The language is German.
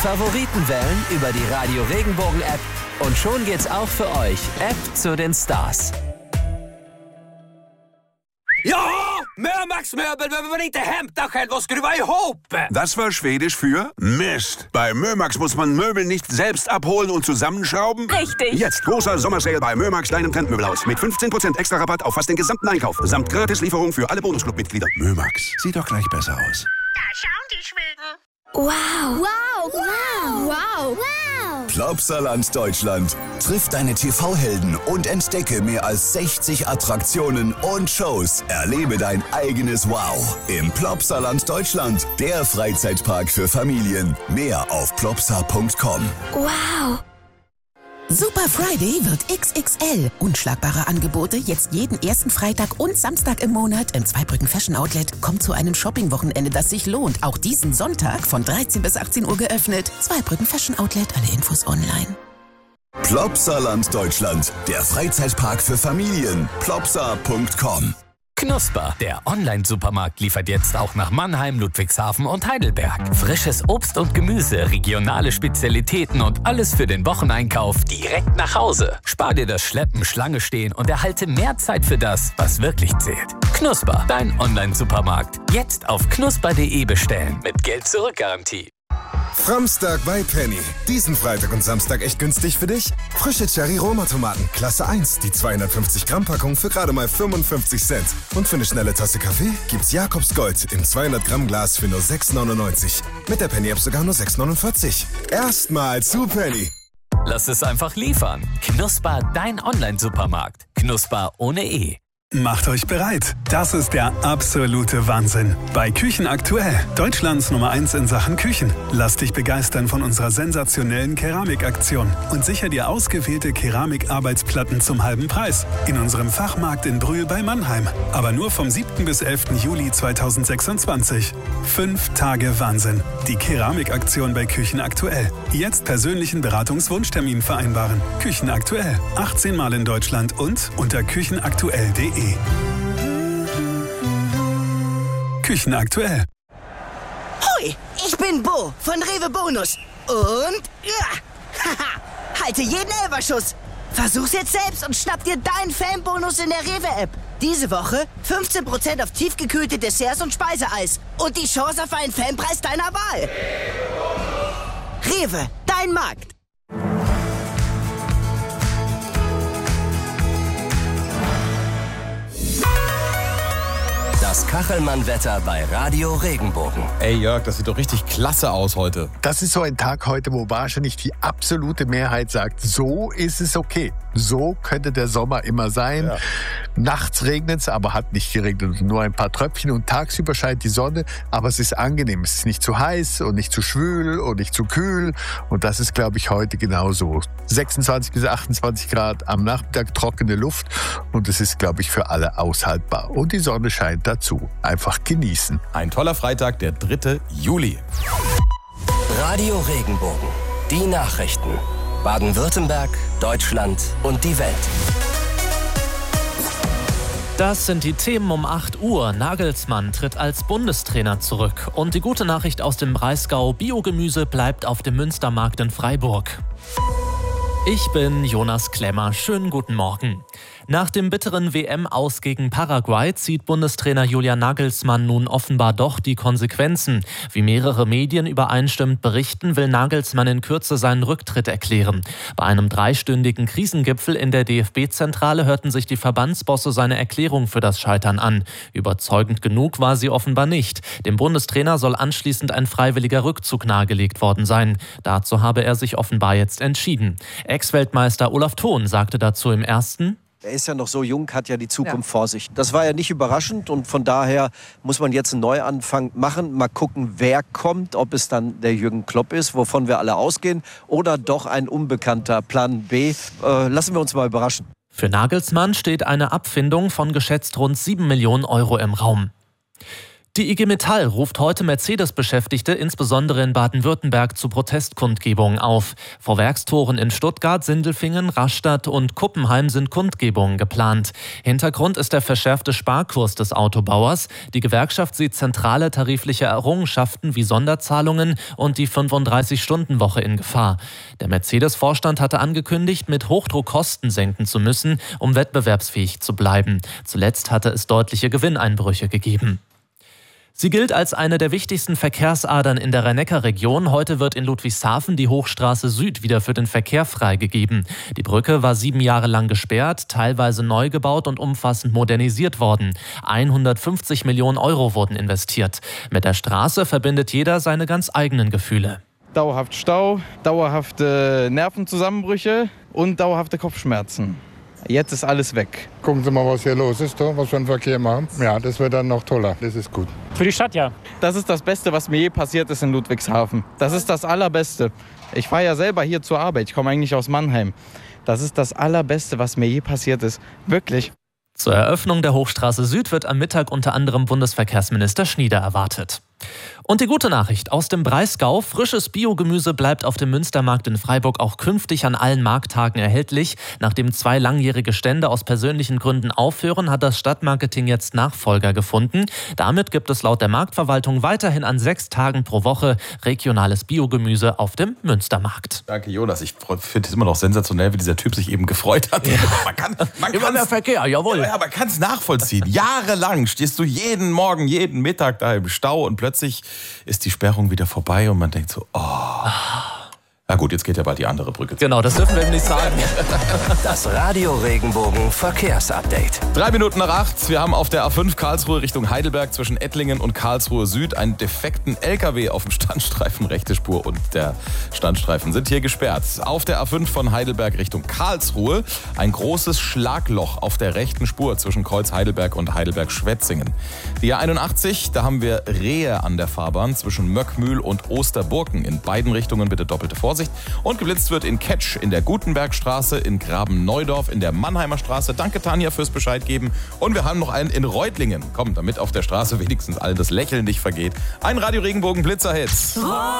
Favoriten wählen über die Radio Regenbogen App und schon geht's auch für euch. App zu den Stars. Ja, Mömax-Möbel behöver inte hämta själv och skruva ihop. Das war Schwedisch für Mist. Bei Mömax muss man Möbel nicht selbst abholen und zusammenschrauben. Richtig. Jetzt großer Sommersale bei Mömax, deinem Trendmöbelhaus. Mit 15% extra Rabatt auf fast den gesamten Einkauf. Samt Gratislieferung für alle Bonusclub-Mitglieder. Mömax, sieht doch gleich besser aus. Da schauen die Schweden. Wow. Wow. Wow. Wow. Wow. Plopsaland Deutschland. Triff deine TV-Helden und entdecke mehr als 60 Attraktionen und Shows. Erlebe dein eigenes Wow im Plopsaland Deutschland. Der Freizeitpark für Familien. Mehr auf plopsa.com. Wow. Super Friday wird XXL. Unschlagbare Angebote jetzt jeden ersten Freitag und Samstag im Monat im Zweibrücken Fashion Outlet. Kommt zu einem Shopping-Wochenende, das sich lohnt. Auch diesen Sonntag von 13 bis 18 Uhr geöffnet. Zweibrücken Fashion Outlet, alle Infos online. Plopsaland Deutschland. Der Freizeitpark für Familien. plopsa.com. Knusper, der Online-Supermarkt, liefert jetzt auch nach Mannheim, Ludwigshafen und Heidelberg. Frisches Obst und Gemüse, regionale Spezialitäten und alles für den Wocheneinkauf direkt nach Hause. Spar dir das Schleppen, Schlange stehen und erhalte mehr Zeit für das, was wirklich zählt. Knusper, dein Online-Supermarkt. Jetzt auf knusper.de bestellen. Mit Geld-Zurück-Garantie. Framstag bei Penny. Diesen Freitag und Samstag echt günstig für dich? Frische Cherry-Roma-Tomaten, Klasse 1, die 250-Gramm-Packung für gerade mal 55 Cent. Und für eine schnelle Tasse Kaffee gibt's Jakobs Gold im 200-Gramm-Glas für nur 6,99. Mit der Penny-App sogar nur 6,49. Erstmal zu Penny. Lass es einfach liefern. Knusper, dein Online-Supermarkt. Knusper ohne E. Macht euch bereit. Das ist der absolute Wahnsinn. Bei Küchen aktuell, Deutschlands Nummer 1 in Sachen Küchen. Lass dich begeistern von unserer sensationellen Keramikaktion und sicher dir ausgewählte Keramikarbeitsplatten zum halben Preis. In unserem Fachmarkt in Brühl bei Mannheim. Aber nur vom 7. bis 11. Juli 2026. 5 Tage Wahnsinn. Die Keramikaktion bei Küchen aktuell. Jetzt persönlichen Beratungswunschtermin vereinbaren. Küchen aktuell. 18 Mal in Deutschland und unter küchenaktuell.de. Küchen aktuell. Hoi, ich bin Bo von Rewe Bonus. Und halte jeden Elferschuss. Versuch's jetzt selbst und schnapp dir deinen Fanbonus in der Rewe-App. Diese Woche 15% auf tiefgekühlte Desserts und Speiseeis. Und die Chance auf einen Fanpreis deiner Wahl. Rewe, dein Markt. Das Kachelmann-Wetter bei Radio Regenbogen. Ey Jörg, das sieht doch richtig klasse aus heute. Das ist so ein Tag heute, wo wahrscheinlich die absolute Mehrheit sagt, so ist es okay. So könnte der Sommer immer sein. Ja. Nachts regnet es, aber hat nicht geregnet. Nur ein paar Tröpfchen und tagsüber scheint die Sonne. Aber es ist angenehm. Es ist nicht zu heiß und nicht zu schwül und nicht zu kühl. Und das ist, glaube ich, heute genauso. 26 bis 28 Grad, am Nachmittag trockene Luft. Und es ist, glaube ich, für alle aushaltbar. Und die Sonne scheint dazu. Einfach genießen. Ein toller Freitag, der 3. Juli. Radio Regenbogen. Die Nachrichten. Baden-Württemberg, Deutschland und die Welt. Das sind die Themen um 8 Uhr. Nagelsmann tritt als Bundestrainer zurück. Und die gute Nachricht aus dem Breisgau: Biogemüse bleibt auf dem Münstermarkt in Freiburg. Ich bin Jonas Klemmer. Schönen guten Morgen. Nach dem bitteren WM-Aus gegen Paraguay zieht Bundestrainer Julian Nagelsmann nun offenbar doch die Konsequenzen. Wie mehrere Medien übereinstimmend berichten, will Nagelsmann in Kürze seinen Rücktritt erklären. Bei einem 3-stündigen Krisengipfel in der DFB-Zentrale hörten sich die Verbandsbosse seine Erklärung für das Scheitern an. Überzeugend genug war sie offenbar nicht. Dem Bundestrainer soll anschließend ein freiwilliger Rückzug nahegelegt worden sein. Dazu habe er sich offenbar jetzt entschieden. Ex-Weltmeister Olaf Thon sagte dazu im Ersten: Er ist ja noch so jung, hat ja die Zukunft vor sich. Das war ja nicht überraschend und von daher muss man jetzt einen Neuanfang machen. Mal gucken, wer kommt, ob es dann der Jürgen Klopp ist, wovon wir alle ausgehen, oder doch ein unbekannter Plan B. Lassen wir uns mal überraschen. Für Nagelsmann steht eine Abfindung von geschätzt rund 7 Millionen Euro im Raum. Die IG Metall ruft heute Mercedes-Beschäftigte insbesondere in Baden-Württemberg zu Protestkundgebungen auf. Vor Werkstoren in Stuttgart, Sindelfingen, Rastatt und Kuppenheim sind Kundgebungen geplant. Hintergrund ist der verschärfte Sparkurs des Autobauers. Die Gewerkschaft sieht zentrale tarifliche Errungenschaften wie Sonderzahlungen und die 35-Stunden-Woche in Gefahr. Der Mercedes-Vorstand hatte angekündigt, mit Hochdruck Kosten senken zu müssen, um wettbewerbsfähig zu bleiben. Zuletzt hatte es deutliche Gewinneinbrüche gegeben. Sie gilt als eine der wichtigsten Verkehrsadern in der Rhein-Neckar-Region. Heute wird in Ludwigshafen die Hochstraße Süd wieder für den Verkehr freigegeben. Die Brücke war 7 Jahre lang gesperrt, teilweise neu gebaut und umfassend modernisiert worden. 150 Millionen Euro wurden investiert. Mit der Straße verbindet jeder seine ganz eigenen Gefühle. Dauerhaft Stau, dauerhafte Nervenzusammenbrüche und dauerhafte Kopfschmerzen. Jetzt ist alles weg. Gucken Sie mal, was hier los ist, was für einen Verkehr machen. Ja, das wird dann noch toller. Das ist gut. Für die Stadt, ja. Das ist das Beste, was mir je passiert ist in Ludwigshafen. Das ist das Allerbeste. Ich fahre ja selber hier zur Arbeit. Ich komme eigentlich aus Mannheim. Das ist das Allerbeste, was mir je passiert ist. Wirklich. Zur Eröffnung der Hochstraße Süd wird am Mittag unter anderem Bundesverkehrsminister Schnieder erwartet. Und die gute Nachricht aus dem Breisgau: Frisches Biogemüse bleibt auf dem Münstermarkt in Freiburg auch künftig an allen Markttagen erhältlich. Nachdem 2 langjährige Stände aus persönlichen Gründen aufhören, hat das Stadtmarketing jetzt Nachfolger gefunden. Damit gibt es laut der Marktverwaltung weiterhin an 6 Tagen pro Woche regionales Biogemüse auf dem Münstermarkt. Danke, Jonas. Ich finde es immer noch sensationell, wie dieser Typ sich eben gefreut hat. Ja. Man immer mehr Verkehr, jawohl. Ja, man kann es nachvollziehen. Jahrelang stehst du jeden Morgen, jeden Mittag da im Stau und plötzlich ist die Sperrung wieder vorbei und man denkt so, Na gut, jetzt geht ja bald die andere Brücke. Genau, das dürfen wir nicht sagen. Das Radio Regenbogen Verkehrsupdate. 7:03. Wir haben auf der A5 Karlsruhe Richtung Heidelberg zwischen Ettlingen und Karlsruhe Süd einen defekten LKW auf dem Standstreifen. Rechte Spur und der Standstreifen sind hier gesperrt. Auf der A5 von Heidelberg Richtung Karlsruhe ein großes Schlagloch auf der rechten Spur zwischen Kreuz Heidelberg und Heidelberg-Schwetzingen. Die A81, da haben wir Rehe an der Fahrbahn zwischen Möckmühl und Osterburken. In beiden Richtungen bitte doppelte Vorsicht. Und geblitzt wird in Ketsch, in der Gutenbergstraße, in Graben-Neudorf, in der Mannheimer Straße. Danke, Tanja, fürs Bescheid geben. Und wir haben noch einen in Reutlingen. Komm, damit auf der Straße wenigstens allen das Lächeln nicht vergeht. Ein Radio Regenbogen Blitzerhit.